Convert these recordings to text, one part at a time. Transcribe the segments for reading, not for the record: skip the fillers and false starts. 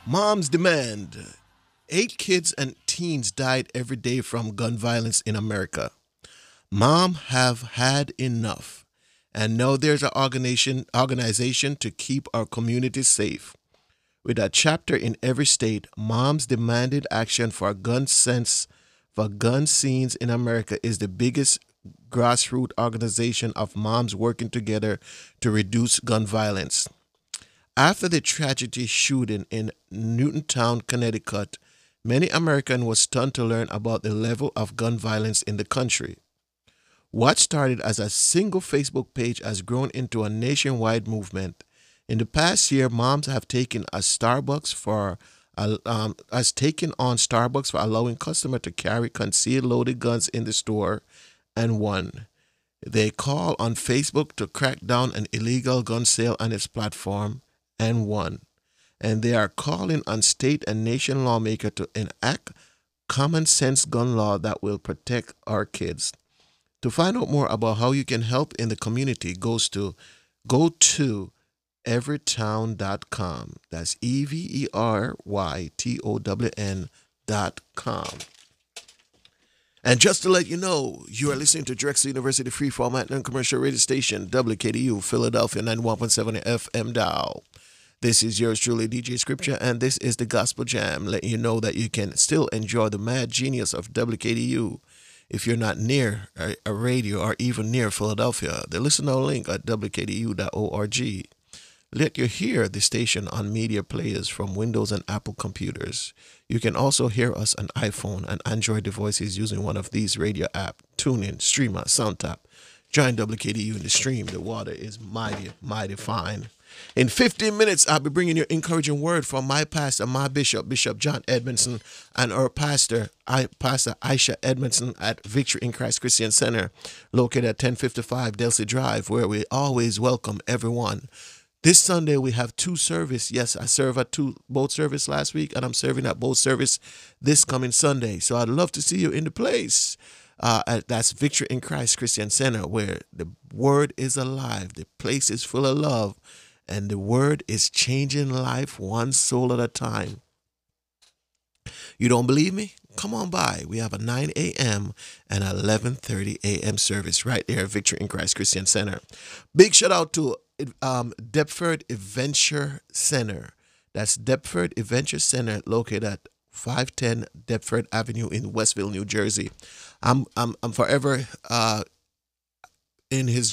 Moms demand. 8 kids and teens died every day from gun violence in America. Mom have had enough. And now there's an organization to keep our communities safe. With a chapter in every state, moms demanded action for gun scenes in America is the biggest grassroots organization of moms working together to reduce gun violence. After the tragedy shooting in Newtown, Connecticut, many Americans were stunned to learn about the level of gun violence in the country. What started as a single Facebook page has grown into a nationwide movement. In the past year, moms have taken a Starbucks for has taken on Starbucks for allowing customers to carry concealed loaded guns in the store and won. They call on Facebook to crack down an illegal gun sale on its platform and won. And they are calling on state and nation lawmakers to enact common sense gun law that will protect our kids. To find out more about how you can help in the community, go to everytown.com. That's everytown.com. And just to let you know, you are listening to Drexel University Free Format Non-Commercial Radio Station, WKDU, Philadelphia 91.7 FM dial. This is yours truly, DJ Scripture, and this is the Gospel Jam, letting you know that you can still enjoy the mad genius of WKDU if you're not near a radio or even near Philadelphia. The listener link at wkdu.org. Let you hear the station on media players from Windows and Apple computers. You can also hear us on iPhone and Android devices using one of these radio apps: TuneIn, Streamer, SoundTap. Join WKDU in the stream. The water is mighty, mighty fine. In 15 minutes, I'll be bringing you encouraging word from my pastor, my bishop, Bishop John Edmondson, and our pastor, Pastor Aisha Edmondson at Victory in Christ Christian Center, located at 1055 Delsey Drive, where we always welcome everyone. This Sunday, we have 2 services. Yes, I served at both service last week, and I'm serving at both service this coming Sunday. So I'd love to see you in the place. That's Victory in Christ Christian Center, where the word is alive. The place is full of love, and the word is changing life one soul at a time. You don't believe me? Come on by. We have a 9 a.m. and 11:30 a.m. service right there at Victory in Christ Christian Center. Big shout out to Deptford Adventure Center. That's Deptford Adventure Center, located at 510 Deptford Avenue in Westville, New Jersey. I'm forever in his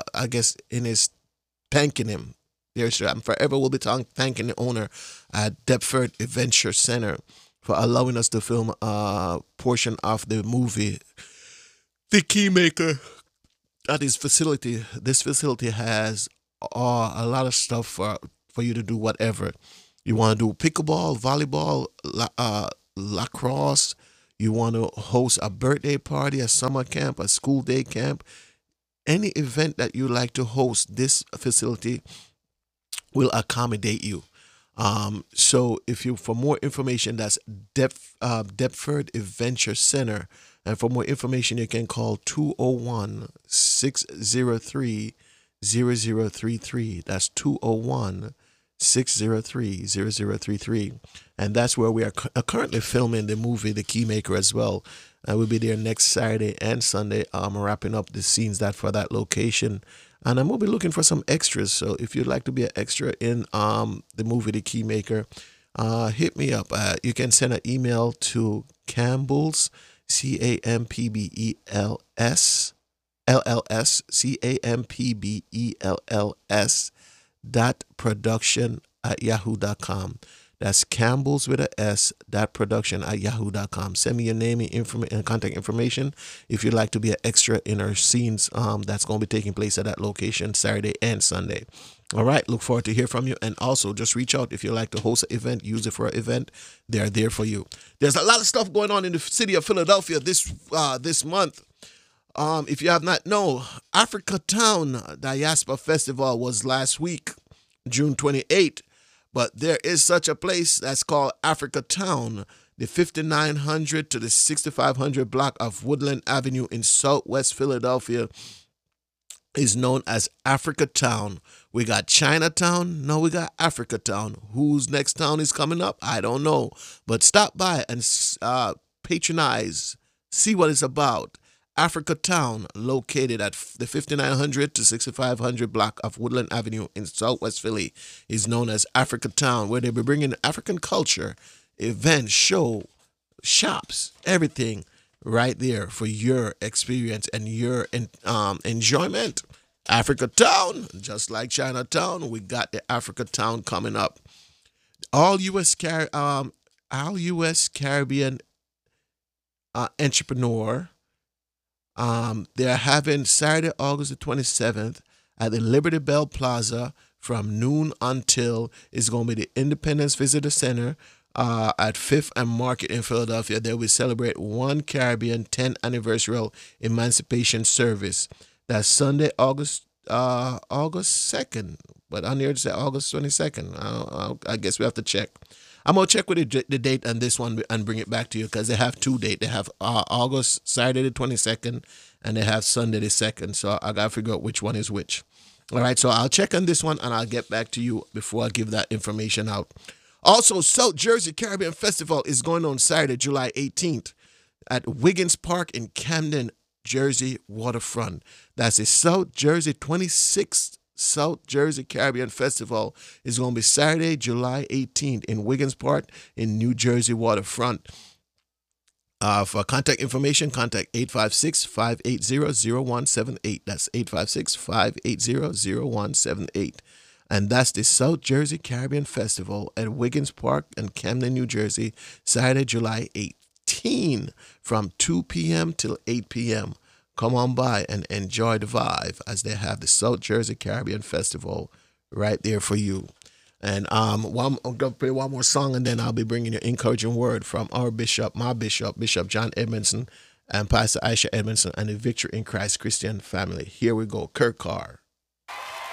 thanking him. I'm forever will be thanking the owner at Deptford Adventure Center for allowing us to film a portion of the movie The Keymaker at his facility. This facility has a lot of stuff for you to do whatever. You want to do pickleball, volleyball, lacrosse. You want to host a birthday party, a summer camp, a school day camp. Any event that you like to host, this facility will accommodate you. So if you, for more information, that's Deptford Adventure Center. And for more information, you can call 201-603-0033. That's 201-603-0033. And that's where we are currently filming the movie The Keymaker as well. And we'll be there next Saturday and Sunday, wrapping up the scenes for that location. And I'm going to be looking for some extras. So if you'd like to be an extra in the movie The Keymaker, hit me up. You can send an email to Campbell's, CAMPBELS, LLS, CAMPBELLS .production@yahoo.com. That's Campbell's with a S .production@yahoo.com. Send me your name and contact information if you'd like to be an extra in our scenes that's going to be taking place at that location Saturday and Sunday. All right, look forward to hear from you. And also just reach out if you'd like to host an event, use it for an event. They're there for you. There's a lot of stuff going on in the city of Philadelphia this month. If you have not known, Africa Town Diaspora Festival was last week, June 28th. But there is such a place that's called Africa Town. The 5900 to the 6500 block of Woodland Avenue in Southwest Philadelphia is known as Africa Town, We got Chinatown. No, we got Africa Town. Whose next town is coming up? I don't know. But stop by and patronize, see what it's about. Africa Town, located at the 5900 to 6500 block of Woodland Avenue in Southwest Philly, is known as Africa Town, where they'll be bringing African culture, events, show, shops, everything right there for your experience and your enjoyment. Africa Town, just like Chinatown, we got the Africa Town coming up. All U.S. Caribbean entrepreneur. They're having Saturday, August the 27th at the Liberty Bell Plaza from noon until it's going to be the Independence Visitor Center at 5th and Market in Philadelphia. They will celebrate One Caribbean 10th anniversary emancipation service. That's Sunday, August 2nd. But on here it says August 22nd. I guess we have to check. I'm going to check with the date on this one and bring it back to you because they have two dates. They have August, Saturday the 22nd, and they have Sunday the 2nd. So I got to figure out which one is which. All right, so I'll check on this one and I'll get back to you before I give that information out. Also, South Jersey Caribbean Festival is going on Saturday, July 18th at Wiggins Park in Camden, Jersey waterfront. That's the South Jersey 26th South Jersey Caribbean Festival is going to be Saturday, July 18th in Wiggins Park in New Jersey waterfront. For contact information, contact 856-580-0178. That's 856-580-0178. And that's the South Jersey Caribbean Festival at Wiggins Park in Camden, New Jersey, Saturday, July 18 from 2 p.m. till 8 p.m. Come on by and enjoy the vibe as they have the South Jersey Caribbean Festival right there for you. And I'm going to play one more song, and then I'll be bringing you an encouraging word from our bishop, my bishop, Bishop John Edmondson, and Pastor Aisha Edmondson, and the Victory in Christ Christian family. Here we go, Kurt Carr.